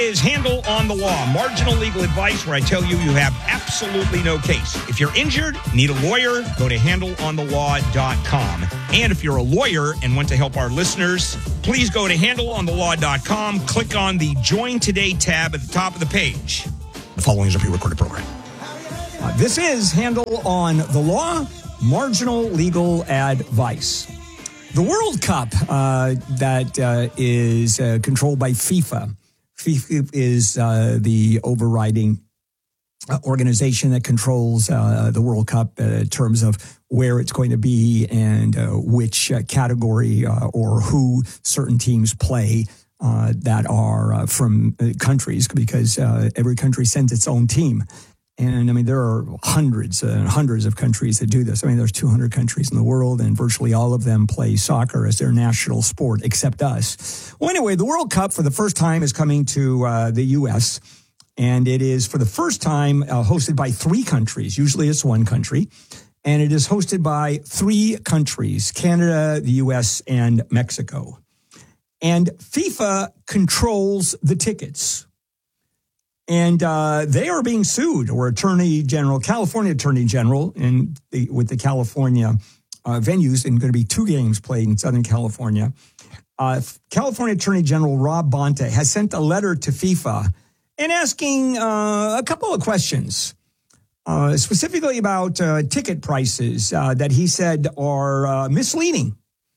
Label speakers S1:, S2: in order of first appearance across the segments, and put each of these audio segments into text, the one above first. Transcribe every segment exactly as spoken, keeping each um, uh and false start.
S1: Is Handle on the Law, marginal legal advice where I tell you you have absolutely no case. If you're injured, need a lawyer, go to handle on the law dot com. And if you're a lawyer and want to help our listeners, please go to handle on the law dot com, click on the Join Today tab at the top of the page. The following is a pre-recorded program.
S2: Uh, this is Handle on the Law, marginal legal advice. The World Cup uh, that uh, is uh, controlled by FIFA. FIFA is uh, the overriding uh, organization that controls uh, the World Cup uh, in terms of where it's going to be and uh, which uh, category uh, or who certain teams play uh, that are uh, from uh, countries, because uh, every country sends its own team. And I mean, there are hundreds and hundreds of countries that do this. I mean, there's two hundred countries in the world, and virtually all of them play soccer as their national sport, except us. Well, anyway, the World Cup for the first time is coming to uh, the U S, and it is for the first time uh, hosted by three countries. Usually it's one country, and it is hosted by three countries, Canada, the U S, and Mexico. And FIFA controls the tickets. And uh, they are being sued, or Attorney General, California Attorney General, in the, with the California uh, venues, and going to be two games played in Southern California. Uh, California Attorney General Rob Bonta has sent a letter to FIFA and asking uh, a couple of questions, uh, specifically about uh, ticket prices uh, that he said are uh, misleading.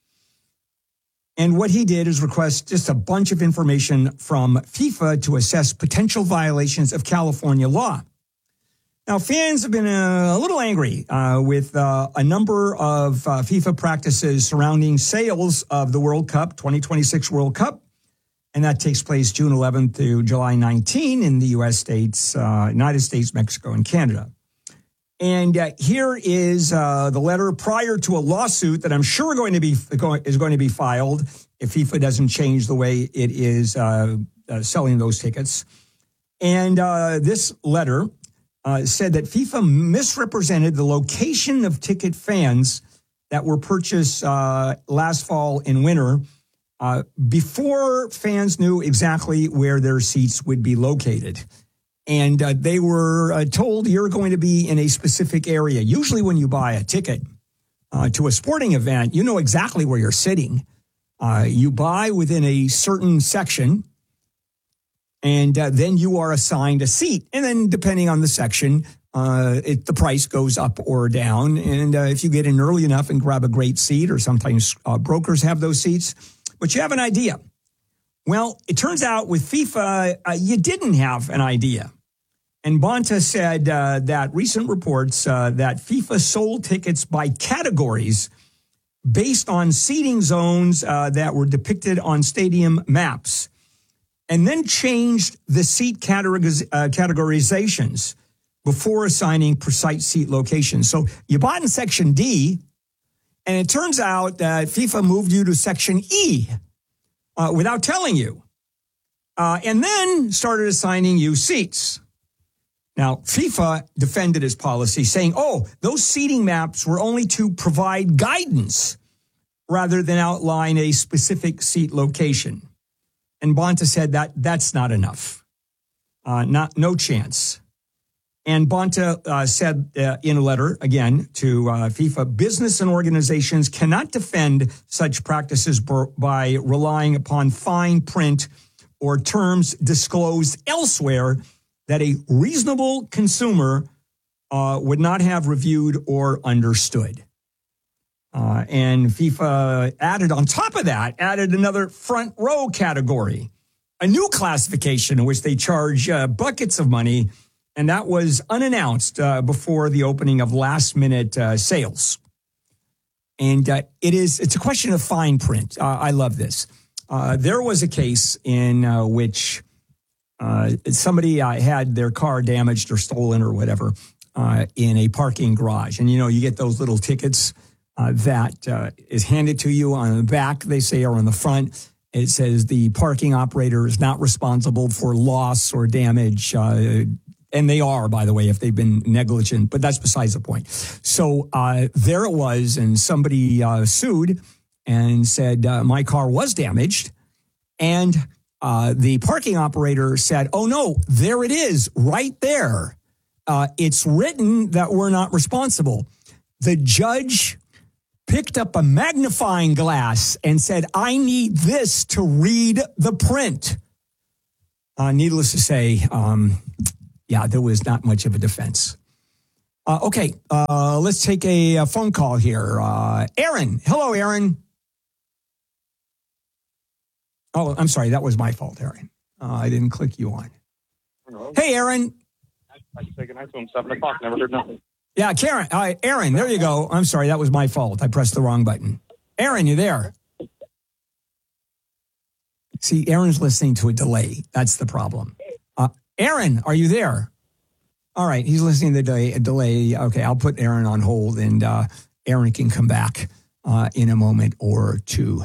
S2: And what he did is request just a bunch of information from FIFA to assess potential violations of California law. Now, fans have been a, a little angry uh, with uh, a number of uh, FIFA practices surrounding sales of the World Cup, twenty twenty-six World Cup. And that takes place June eleventh to July nineteenth in the U S states, uh, United States, Mexico, and Canada. And uh, here is uh, the letter prior to a lawsuit that I'm sure going to be is going to be filed if FIFA doesn't change the way it is uh, uh, selling those tickets. And uh, this letter uh, said that FIFA misrepresented the location of ticket fans that were purchased uh, last fall and winter uh, before fans knew exactly where their seats would be located. And uh, they were uh, told you're going to be in a specific area. Usually when you buy a ticket uh, to a sporting event, you know exactly where you're sitting. Uh, you buy within a certain section, and uh, then you are assigned a seat. And then depending on the section, uh, it, the price goes up or down. And uh, if you get in early enough and grab a great seat, or sometimes uh, brokers have those seats, but you have an idea. Well, it turns out with FIFA, uh, you didn't have an idea. And Bonta said uh, that recent reports uh, that FIFA sold tickets by categories based on seating zones uh, that were depicted on stadium maps, and then changed the seat categoriz- uh, categorizations before assigning precise seat locations. So you bought in Section D, and it turns out that FIFA moved you to Section E. Uh, without telling you, uh, and then started assigning you seats. Now, FIFA defended its policy, saying, oh, those seating maps were only to provide guidance rather than outline a specific seat location. And Bonta said that that's not enough. Uh, not no chance. And Bonta uh, said uh, in a letter, again, to uh, FIFA, business and organizations cannot defend such practices b- by relying upon fine print or terms disclosed elsewhere that a reasonable consumer uh, would not have reviewed or understood. Uh, and FIFA added on top of that, added another front row category, a new classification in which they charge uh, buckets of money. And that was unannounced uh, before the opening of last-minute uh, sales. And uh, it is, it's a question of fine print. Uh, I love this. Uh, there was a case in uh, which uh, somebody uh, had their car damaged or stolen or whatever uh, in a parking garage. And, you know, you get those little tickets uh, that uh, is handed to you on the back, they say, or on the front. It says the parking operator is not responsible for loss or damage. Uh, And they are, by the way, if they've been negligent, but that's besides the point. So uh, there it was, and somebody uh, sued and said, uh, my car was damaged, and Uh, the parking operator said, oh, no, there it is right there. Uh, it's written that we're not responsible. The judge picked up a magnifying glass and said, I need this to read the print. Uh, needless to say, um, yeah, there was not much of a defense. Uh, okay, uh, let's take a, a phone call here. Uh, Aaron. Hello, Aaron. Oh, I'm sorry. That was my fault, Aaron. Uh, I didn't click you on.
S3: Hello.
S2: Hey, Aaron.
S3: I just say goodnight to him. Seven o'clock. Never heard nothing.
S2: Yeah, Karen. Uh, Aaron, there you go. I'm sorry. That was my fault. I pressed the wrong button. Aaron, you there? See, Aaron's listening to a delay. That's the problem. Uh, Aaron, are you there? All right. He's listening to the delay. A delay. Okay, I'll put Aaron on hold, and uh, Aaron can come back uh, in a moment or two.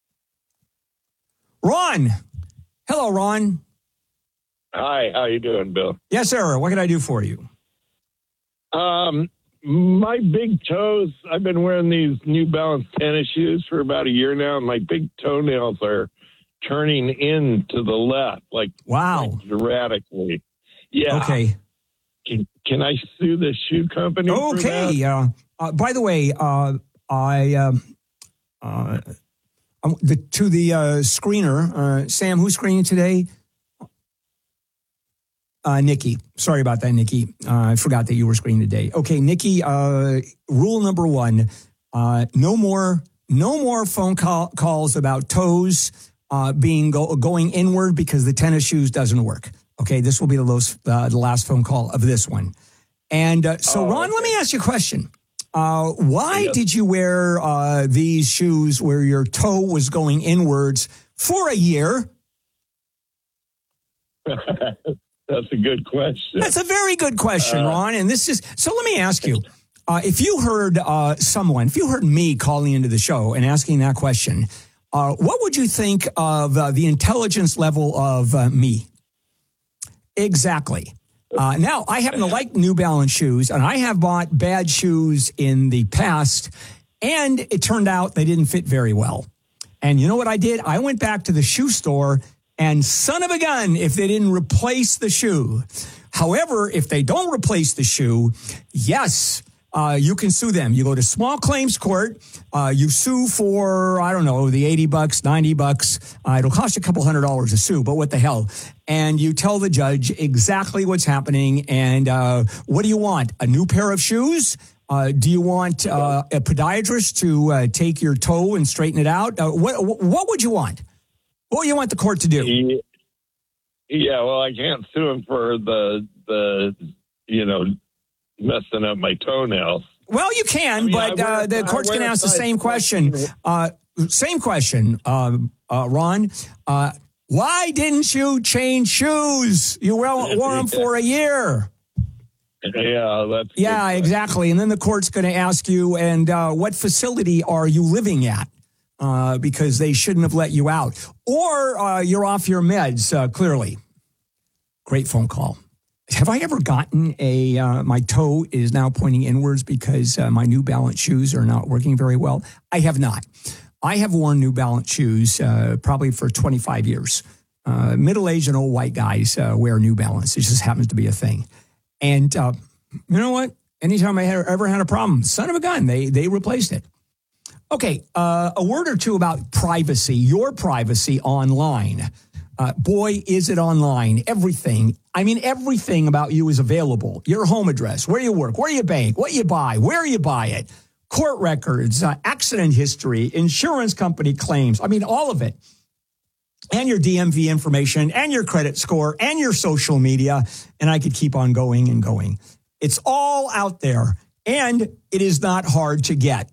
S2: Ron. Hello, Ron.
S4: Hi, how you doing, Bill?
S2: Yes, sir. What can I do for you?
S4: Um, my big toes, I've been wearing these New Balance tennis shoes for about a year now, and my big toenails are turning in to the left, like,
S2: wow,
S4: like erratically. Yeah.
S2: Okay.
S4: Can, can I sue the shoe company?
S2: Okay. Uh, uh, by the way, uh, I um, uh, um, the, to the uh, screener, uh, Sam, who's screening today? Uh, Nikki. Sorry about that, Nikki. Uh, I forgot that you were screening today. Okay, Nikki, uh, rule number one, uh, no more no more phone call, calls about toes uh, being go, going inward because the tennis shoes doesn't work. Okay, this will be the, los, uh, the last phone call of this one. And uh, so, oh, Ron, okay. Let me ask you a question. Uh, why yep. did you wear uh, these shoes where your toe was going inwards for a year?
S4: That's a good question.
S2: That's a very good question, uh, Ron. And this is, so let me ask you, uh, if you heard uh, someone, if you heard me calling into the show and asking that question, uh, what would you think of uh, the intelligence level of uh, me? Exactly. Uh, now, I happen to like New Balance shoes, and I have bought bad shoes in the past, and it turned out they didn't fit very well. And you know what I did? I went back to the shoe store, and son of a gun, if they didn't replace the shoe. However, if they don't replace the shoe, yes, uh, you can sue them. You go to small claims court. Uh, you sue for, I don't know, the eighty bucks, ninety bucks. Uh, it'll cost you a couple hundred dollars to sue, but what the hell? And you tell the judge exactly what's happening. And uh, what do you want? A new pair of shoes? Uh, do you want uh, a podiatrist to uh, take your toe and straighten it out? Uh, what What would you want? What do you want the court to do?
S4: Yeah, well, I can't sue him for the, the you know, messing up my toenails.
S2: Well, you can, I mean, but wear, uh, the court's going to ask the same question. Uh, same question, uh, uh, Ron. Uh, why didn't you change shoes? You wore, wore them for a year.
S4: Yeah, that's
S2: yeah, exactly. And then the court's going to ask you, and uh, what facility are you living at? Uh, because they shouldn't have let you out. Or uh, you're off your meds, uh, clearly. Great phone call. Have I ever gotten a, uh, my toe is now pointing inwards because uh, my New Balance shoes are not working very well? I have not. I have worn New Balance shoes uh, probably for twenty-five years. Uh, middle-aged and old white guys uh, wear New Balance. It just happens to be a thing. And uh, you know what? Anytime I had, ever had a problem, son of a gun, they they replaced it. Okay, uh, a word or two about privacy, your privacy online. Uh, boy, is it online. Everything, I mean, everything about you is available. Your home address, where you work, where you bank, what you buy, where you buy it, court records, uh, accident history, insurance company claims. I mean, all of it. And your D M V information, and your credit score, and your social media. And I could keep on going and going. It's all out there, and it is not hard to get.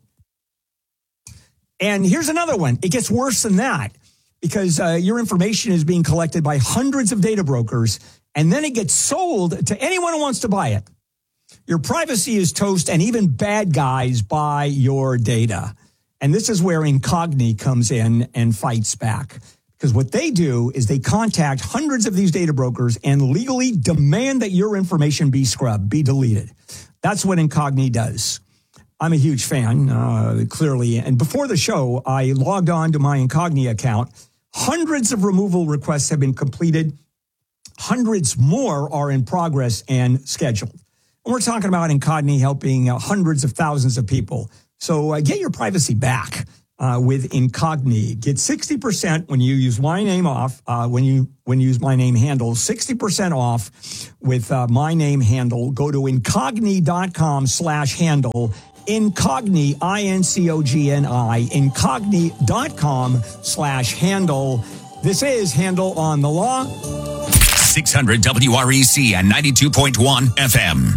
S2: And here's another one. It gets worse than that because uh, your information is being collected by hundreds of data brokers, and then it gets sold to anyone who wants to buy it. Your privacy is toast, and even bad guys buy your data. And this is where Incogni comes in and fights back. Because what they do is they contact hundreds of these data brokers and legally demand that your information be scrubbed, be deleted. That's what Incogni does. I'm a huge fan, uh, clearly. And before the show, I logged on to my Incogni account Hundreds of removal requests have been completed. Hundreds more are in progress and scheduled. And we're talking about Incogni helping uh, hundreds of thousands of people. So uh, get your privacy back uh, with Incogni. Get sixty percent when you use my name off, uh, when you when you use my name handle, sixty percent off with uh, my name handle. Go to incogni.com slash handle. Incogni, I N C O G N I, incogni.com slash handle. This is Handle on the Law.
S5: six hundred W R E C and ninety-two point one F M.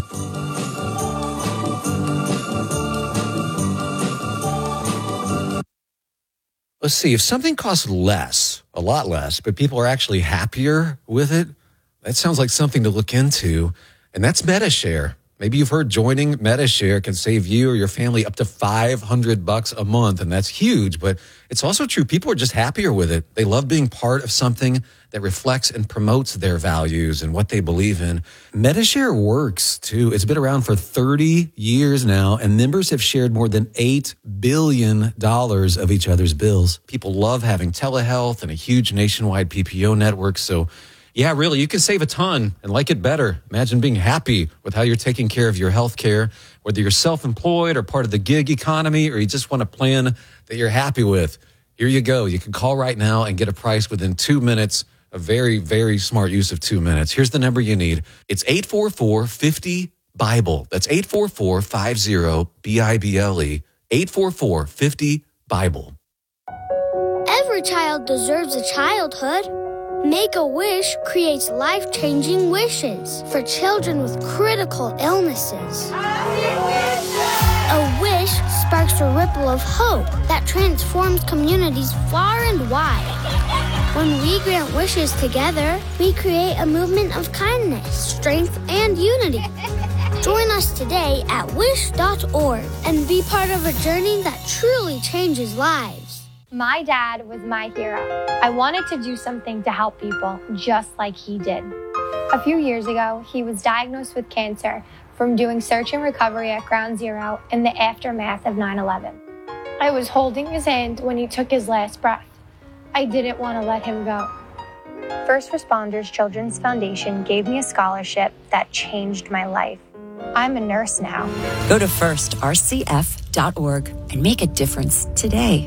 S6: Let's see, if something costs less, a lot less, but people are actually happier with it, that sounds like something to look into, and that's MetaShare. Maybe you've heard joining MetaShare can save you or your family up to five hundred bucks a month, and that's huge, but it's also true. People are just happier with it. They love being part of something that reflects and promotes their values and what they believe in. MetaShare works, too. It's been around for thirty years now, and members have shared more than eight billion dollars of each other's bills. People love having telehealth and a huge nationwide P P O network, so yeah, really, you can save a ton and like it better. Imagine being happy with how you're taking care of your health care, whether you're self-employed or part of the gig economy, or you just want a plan that you're happy with. Here you go. You can call right now and get a price within two minutes. A very, very smart use of two minutes. Here's the number you need. It's eight four four, five zero, BIBLE. That's eight four four, five zero, B I B L E. eight four four, five zero, BIBLE.
S7: Every child deserves a childhood. Make-A-Wish creates life-changing wishes for children with critical illnesses. A wish sparks a ripple of hope that transforms communities far and wide. When we grant wishes together, we create a movement of kindness, strength, and unity. Join us today at wish dot org and be part of a journey that truly changes lives.
S8: My dad was my hero. I wanted to do something to help people just like he did. A few years ago, he was diagnosed with cancer from doing search and recovery at Ground Zero in the aftermath of nine eleven. I was holding his hand when he took his last breath. I didn't want to let him go. First Responders Children's Foundation gave me a scholarship that changed my life. I'm a nurse now.
S9: Go to first R C F dot org and make a difference today.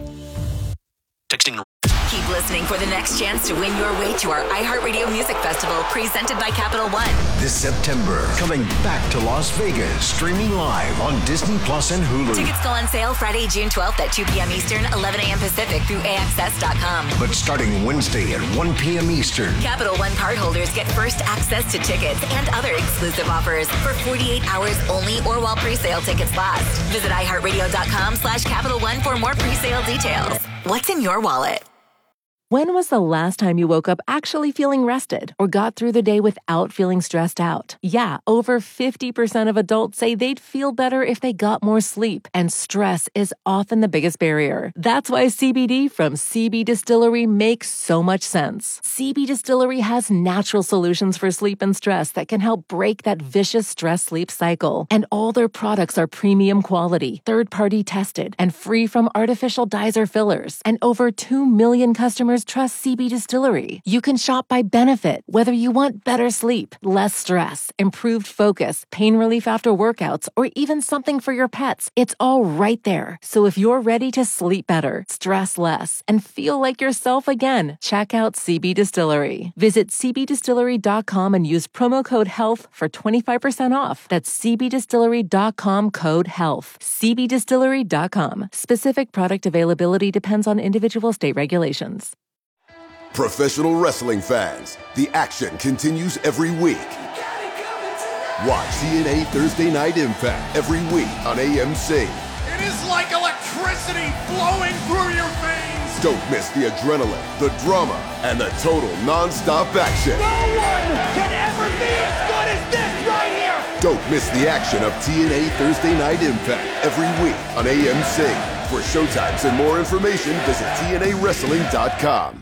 S5: Texting.
S10: Keep listening for the next chance to win your way to our iHeartRadio Music Festival presented by Capital One.
S11: This September, coming back to Las Vegas, streaming live on Disney Plus and Hulu.
S10: Tickets go on sale Friday, June twelfth at two p.m. Eastern, eleven a.m. Pacific through A X S dot com.
S11: But starting Wednesday at one p.m. Eastern,
S10: Capital One cardholders get first access to tickets and other exclusive offers for forty-eight hours only or while pre-sale tickets last. Visit iHeartRadio.com slash Capital One for more pre-sale details. What's in your wallet?
S12: When was the last time you woke up actually feeling rested or got through the day without feeling stressed out? Yeah, over fifty percent of adults say they'd feel better if they got more sleep, and stress is often the biggest barrier. That's why C B D from C B Distillery makes so much sense. C B Distillery has natural solutions for sleep and stress that can help break that vicious stress-sleep cycle. And all their products are premium quality, third-party tested, and free from artificial dyes or fillers. And over two million customers trust C B Distillery. You can shop by benefit, whether you want better sleep, less stress, improved focus, pain relief after workouts, or even something for your pets. It's all right there. So if you're ready to sleep better, stress less, and feel like yourself again, check out C B Distillery. Visit C B distillery dot com and use promo code HEALTH for twenty-five percent off. That's C B distillery dot com code HEALTH. C B distillery dot com. Specific product availability depends on individual state regulations.
S13: Professional wrestling fans, the action continues every week. Watch T N A Thursday Night Impact every week on A M C.
S14: It is like electricity flowing through your veins.
S13: Don't miss the adrenaline, the drama, and the total non-stop action.
S14: No one can ever be as good as this right here.
S13: Don't miss the action of T N A Thursday Night Impact every week on A M C. For showtimes and more information, visit T N A wrestling dot com.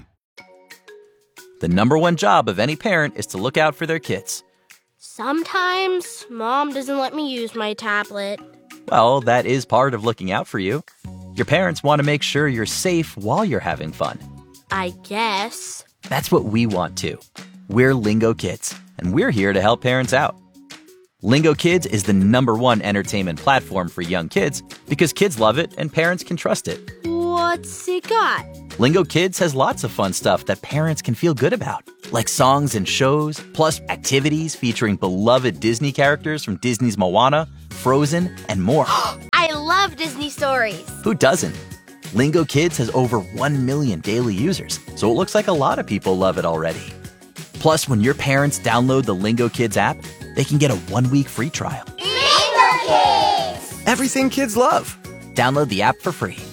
S15: The number one job of any parent is to look out for their kids.
S16: Sometimes Mom doesn't let me use my tablet.
S15: Well, that is part of looking out for you. Your parents want to make sure you're safe while you're having fun.
S16: I guess.
S15: That's what we want too. We're Lingo Kids, and we're here to help parents out. Lingo Kids is the number one entertainment platform for young kids because kids love it and parents can trust it.
S16: What's it got?
S15: Lingo Kids has lots of fun stuff that parents can feel good about, like songs and shows, plus activities featuring beloved Disney characters from Disney's Moana, Frozen, and more.
S16: I love Disney stories.
S15: Who doesn't? Lingo Kids has over one million daily users, so it looks like a lot of people love it already. Plus, when your parents download the Lingo Kids app, they can get a one-week free trial.
S17: Lingo Kids!
S15: Everything kids love. Download the app for free.